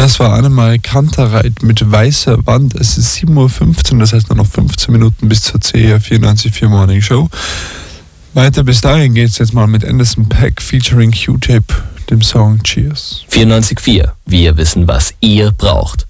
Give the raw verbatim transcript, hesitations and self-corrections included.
Das war Annemarie Kantereit mit Weißer Wand. Es ist sieben Uhr fünfzehn, das heißt nur noch fünfzehn Minuten bis zur C R vierundneunzig Komma vier Morning Show. Weiter bis dahin geht es jetzt mal mit Anderson .Paak featuring Q-Tip, dem Song Cheers. vierundneunzig Komma vier. Wir wissen, was ihr braucht.